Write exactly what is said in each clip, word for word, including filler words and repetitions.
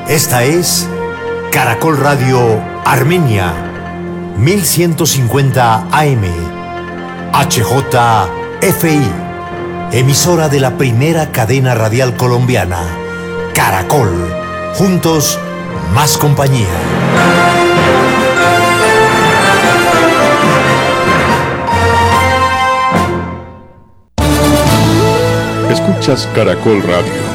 Esta es Caracol Radio Armenia, mil ciento cincuenta A M, H J F I, emisora de la primera cadena radial colombiana, Caracol, juntos, más compañía. Escuchas Caracol Radio.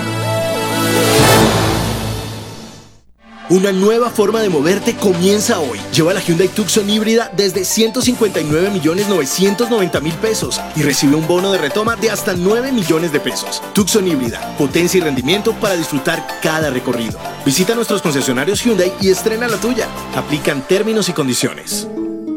Una nueva forma de moverte comienza hoy. Lleva la Hyundai Tucson híbrida desde ciento cincuenta y nueve millones novecientos noventa mil pesos y recibe un bono de retoma de hasta nueve millones de pesos. Tucson híbrida, potencia y rendimiento para disfrutar cada recorrido. Visita nuestros concesionarios Hyundai y estrena la tuya. Aplican términos y condiciones.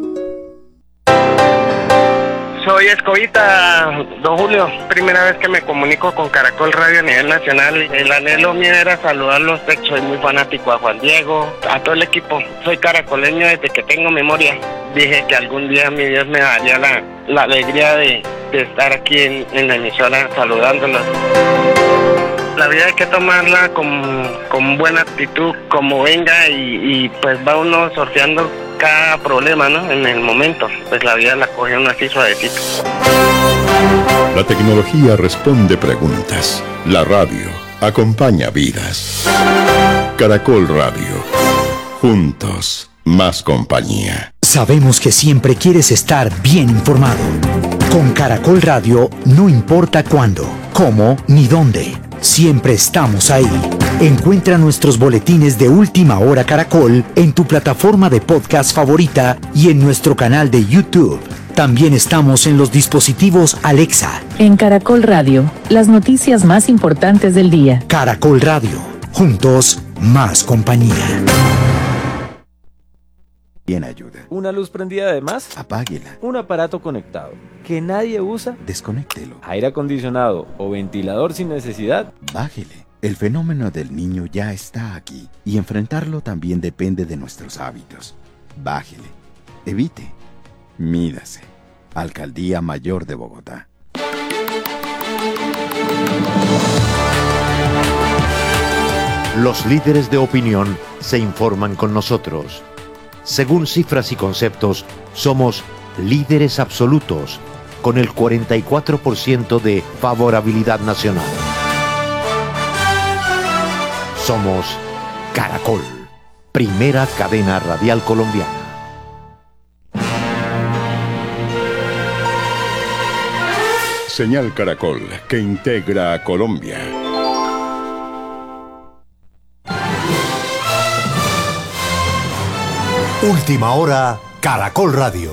Soy Escobita, don Julio. Primera vez que me comunico con Caracol Radio a nivel nacional. El anhelo mío era saludarlos. Soy muy fanático a Juan Diego, a todo el equipo. Soy caracoleño desde que tengo memoria. Dije que algún día mi Dios me daría la, la alegría de, de estar aquí en, en la emisora saludándolos. La vida hay que tomarla con, con buena actitud, como venga, y, y pues va uno sorteando cada problema, ¿no? En el momento, pues la vida la coge uno así suavecito. La tecnología responde preguntas. La radio acompaña vidas. Caracol Radio. Juntos, más compañía. Sabemos que siempre quieres estar bien informado. Con Caracol Radio, no importa cuándo, cómo ni dónde. Siempre estamos ahí. Encuentra nuestros boletines de Última Hora Caracol en tu plataforma de podcast favorita y en nuestro canal de YouTube. También estamos en los dispositivos Alexa. En Caracol Radio, las noticias más importantes del día. Caracol Radio, juntos, más compañía. Bien ayuda. ¿Una luz prendida de más? Apáguela. ¿Un aparato conectado que nadie usa? Desconéctelo. ¿Aire acondicionado o ventilador sin necesidad? Bájele. El fenómeno del niño ya está aquí y enfrentarlo también depende de nuestros hábitos. Bájele. Evite. Mídase. Alcaldía Mayor de Bogotá. Los líderes de opinión se informan con nosotros. Según cifras y conceptos, somos líderes absolutos, con el cuarenta y cuatro por ciento de favorabilidad nacional. Somos Caracol, primera cadena radial colombiana. Señal Caracol, que integra a Colombia. Última Hora, Caracol Radio.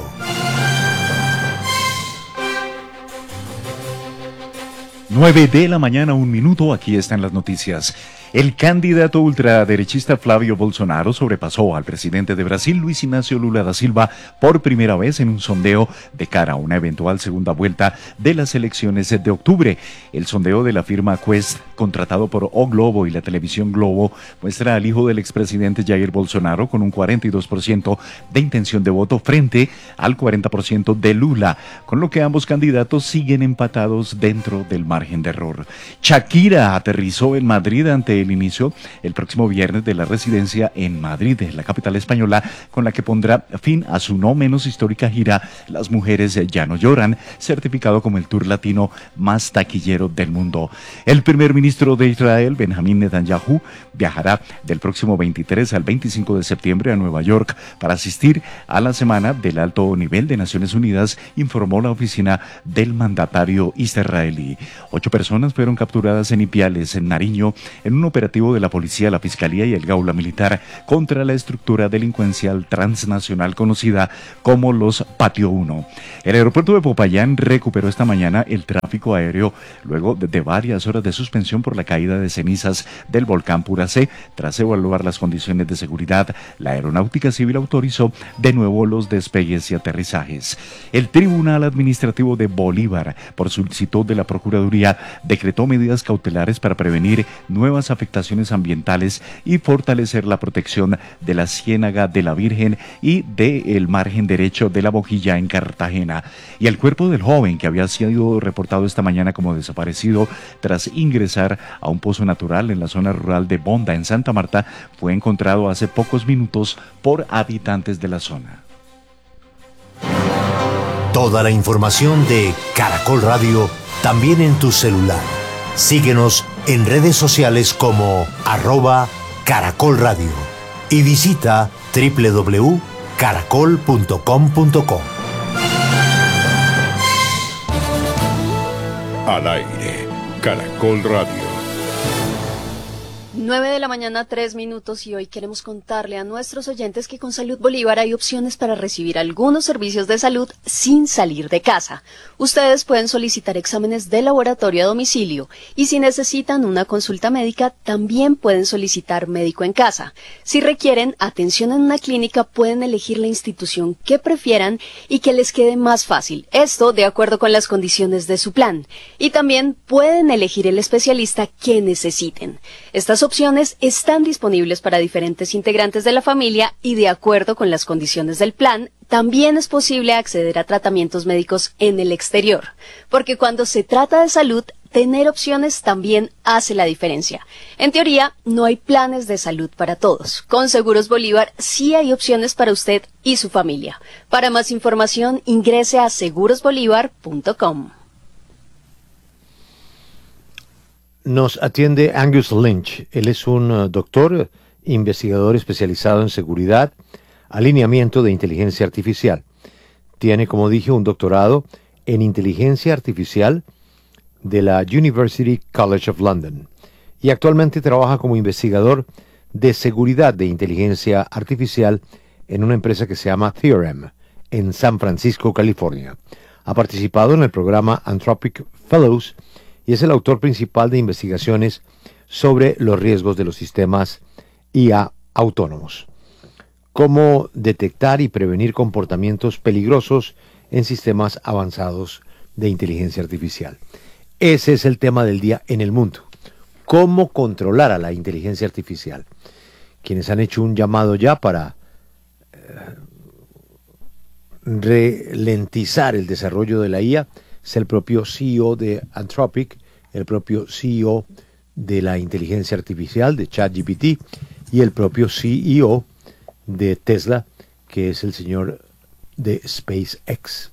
nueve de la mañana, un minuto, aquí están las noticias. El candidato ultraderechista Flavio Bolsonaro sobrepasó al presidente de Brasil, Luis Ignacio Lula da Silva, por primera vez en un sondeo de cara a una eventual segunda vuelta de las elecciones de octubre. El sondeo de la firma Quest, contratado por O Globo y la televisión Globo, muestra al hijo del expresidente Jair Bolsonaro con un cuarenta y dos por ciento de intención de voto frente al cuarenta por ciento de Lula, con lo que ambos candidatos siguen empatados dentro del margen de error. Shakira aterrizó en Madrid ante el inicio el próximo viernes de la residencia en Madrid, en la capital española, con la que pondrá fin a su no menos histórica gira Las Mujeres Ya No Lloran, certificado como el tour latino más taquillero del mundo. El primer ministro de Israel, Benjamín Netanyahu, viajará del próximo veintitrés al veinticinco de septiembre a Nueva York para asistir a la Semana del Alto Nivel de Naciones Unidas, informó la oficina del mandatario israelí. Ocho personas fueron capturadas en Ipiales, en Nariño, en un operativo de la policía, la fiscalía y el Gaula Militar contra la estructura delincuencial transnacional conocida como los Patio uno. El aeropuerto de Popayán recuperó esta mañana el tráfico aéreo luego de, de varias horas de suspensión por la caída de cenizas del volcán Puracé. Tras evaluar las condiciones de seguridad, la Aeronáutica Civil autorizó de nuevo los despegues y aterrizajes. El Tribunal Administrativo de Bolívar, por solicitud de la Procuraduría, Colombia decretó medidas cautelares para prevenir nuevas afectaciones ambientales y fortalecer la protección de la Ciénaga de la Virgen y del margen derecho de la Bojilla en Cartagena. Y el cuerpo del joven que había sido reportado esta mañana como desaparecido tras ingresar a un pozo natural en la zona rural de Bonda, en Santa Marta, fue encontrado hace pocos minutos por habitantes de la zona. Toda la información de Caracol Radio también en tu celular. Síguenos en redes sociales como arroba Caracol Radio y visita doble u doble u doble u punto caracol punto com punto co. Al aire, Caracol Radio. nueve de la mañana, tres minutos, y hoy queremos contarle a nuestros oyentes que con Salud Bolívar hay opciones para recibir algunos servicios de salud sin salir de casa. Ustedes pueden solicitar exámenes de laboratorio a domicilio y si necesitan una consulta médica también pueden solicitar médico en casa. Si requieren atención en una clínica pueden elegir la institución que prefieran y que les quede más fácil, esto de acuerdo con las condiciones de su plan. Y también pueden elegir el especialista que necesiten. Estas opciones están disponibles para diferentes integrantes de la familia y de acuerdo con las condiciones del plan, también es posible acceder a tratamientos médicos en el exterior, porque cuando se trata de salud, tener opciones también hace la diferencia. En teoría, no hay planes de salud para todos. Con Seguros Bolívar sí hay opciones para usted y su familia. Para más información, ingrese a seguros bolívar punto com. Nos atiende Angus Lynch. Él es un uh, doctor, investigador especializado en seguridad, alineamiento de inteligencia artificial. Tiene, como dije, un doctorado en inteligencia artificial de la University College of London y actualmente trabaja como investigador de seguridad de inteligencia artificial en una empresa que se llama Theorem en San Francisco, California. Ha participado en el programa Anthropic Fellows y es el autor principal de investigaciones sobre los riesgos de los sistemas I A autónomos. Cómo detectar y prevenir comportamientos peligrosos en sistemas avanzados de inteligencia artificial. Ese es el tema del día en el mundo. Cómo controlar a la inteligencia artificial. Quienes han hecho un llamado ya para eh, ralentizar el desarrollo de la I A es el propio C E O de Anthropic, el propio C E O de la inteligencia artificial de ChatGPT y el propio C E O de Tesla, que es el señor de SpaceX.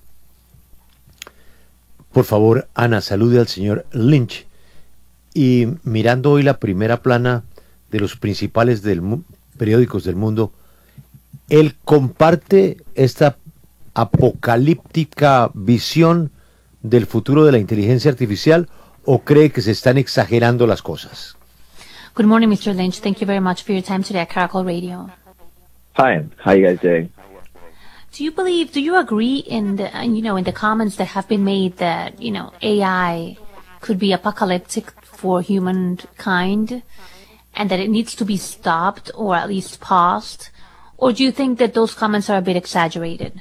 Por favor, Ana, salude al señor Lynch. Y mirando hoy la primera plana de los principales del mu- periódicos del mundo, él comparte esta apocalíptica visión del futuro de la inteligencia artificial o cree que se están exagerando las cosas? Good morning, mister Lynch. Thank you very much for your time today at Caracol Radio. Hi, how you guys doing? Do you believe, do you agree in the, you know, in the comments that have been made that, you know, A I could be apocalyptic for humankind and that it needs to be stopped or at least paused? Or do you think that those comments are a bit exaggerated?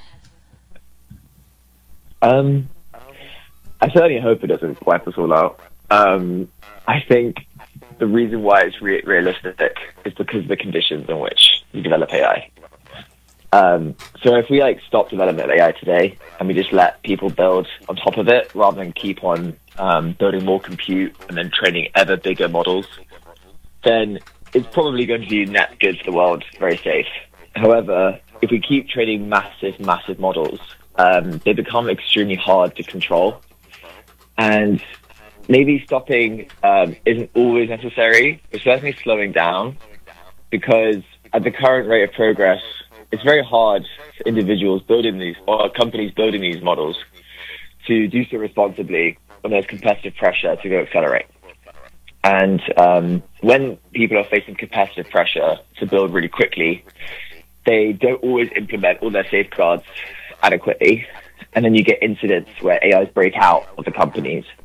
Um, I certainly hope it doesn't wipe us all out. Um, I think the reason why it's re- realistic is because of the conditions in which we develop A I. Um, so if we like stop development of A I today and we just let people build on top of it rather than keep on um, building more compute and then training ever bigger models, then it's probably going to be net good for the world, very safe. However, if we keep training massive, massive models, um, they become extremely hard to control. And maybe stopping um, isn't always necessary, but certainly slowing down, because at the current rate of progress, it's very hard for individuals building these, or companies building these models, to do so responsibly when there's competitive pressure to go accelerate. And um, when people are facing competitive pressure to build really quickly, they don't always implement all their safeguards adequately. And then you get incidents where A Is break out of the companies